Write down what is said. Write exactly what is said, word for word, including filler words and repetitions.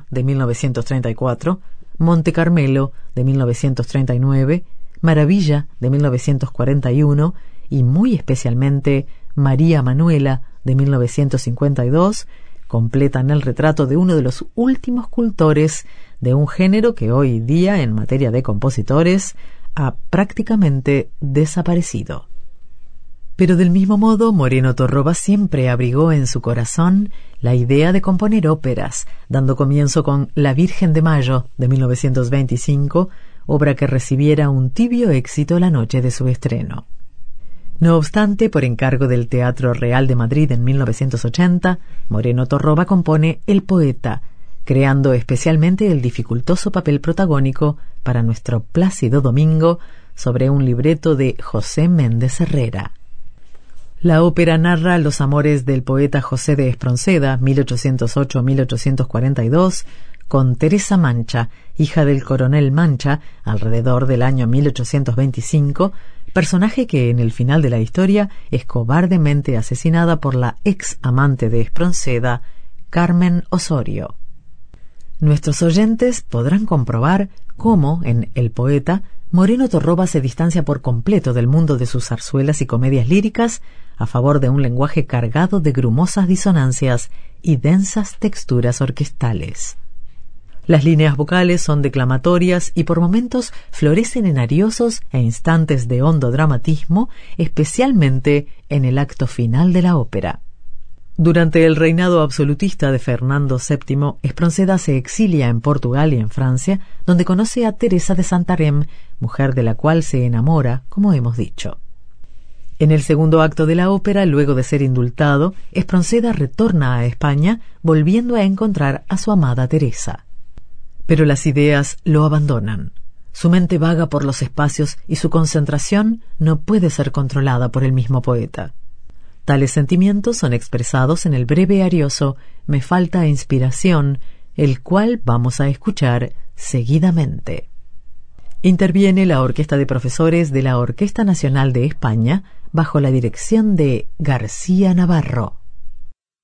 de mil novecientos treinta y cuatro, Monte Carmelo, de mil novecientos treinta y nueve, Maravilla, de mil novecientos cuarenta y uno, y muy especialmente María Manuela, de mil novecientos cincuenta y dos, completan el retrato de uno de los últimos cultores de un género que hoy día, en materia de compositores, ha prácticamente desaparecido. Pero del mismo modo, Moreno Torroba siempre abrigó en su corazón la idea de componer óperas, dando comienzo con La Virgen de Mayo, de mil novecientos veinticinco, obra que recibiera un tibio éxito la noche de su estreno. No obstante, por encargo del Teatro Real de Madrid en mil novecientos ochenta, Moreno Torroba compone El Poeta, creando especialmente el dificultoso papel protagónico para nuestro Plácido Domingo sobre un libreto de José Méndez Herrera. La ópera narra los amores del poeta José de Espronceda, mil ochocientos ocho a mil ochocientos cuarenta y dos, con Teresa Mancha, hija del coronel Mancha, alrededor del año mil ochocientos veinticinco, personaje que en el final de la historia es cobardemente asesinada por la ex amante de Espronceda, Carmen Osorio. Nuestros oyentes podrán comprobar cómo, en El Poeta, Moreno Torroba se distancia por completo del mundo de sus zarzuelas y comedias líricas a favor de un lenguaje cargado de grumosas disonancias y densas texturas orquestales. Las líneas vocales son declamatorias y por momentos florecen en ariosos e instantes de hondo dramatismo, especialmente en el acto final de la ópera. Durante el reinado absolutista de Fernando séptimo, Espronceda se exilia en Portugal y en Francia, donde conoce a Teresa de Santarém, mujer de la cual se enamora, como hemos dicho. En el segundo acto de la ópera, luego de ser indultado, Espronceda retorna a España, volviendo a encontrar a su amada Teresa. Pero las ideas lo abandonan. Su mente vaga por los espacios y su concentración no puede ser controlada por el mismo poeta. Tales sentimientos son expresados en el breve arioso Me falta inspiración, el cual vamos a escuchar seguidamente. Interviene la Orquesta de Profesores de la Orquesta Nacional de España bajo la dirección de García Navarro.